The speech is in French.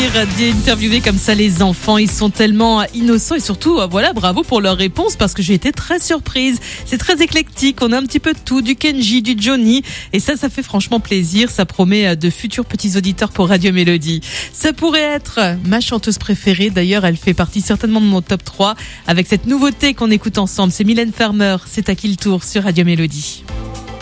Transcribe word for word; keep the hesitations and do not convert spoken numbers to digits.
plaisir d'interviewer comme ça les enfants. Ils sont tellement innocents et surtout, voilà, bravo pour leurs réponses parce que j'ai été très surprise. C'est très éclectique. On a un petit peu de tout, du Kenji, du Johnny. Et ça, ça fait franchement plaisir. Ça promet de futurs petits auditeurs pour Radio Mélodie. Ça pourrait être ma chanteuse préférée. D'ailleurs, elle fait partie certainement de mon top trois avec cette nouveauté qu'on écoute ensemble. C'est Mylène Farmer. C'est à qui le tour sur Radio Mélodie.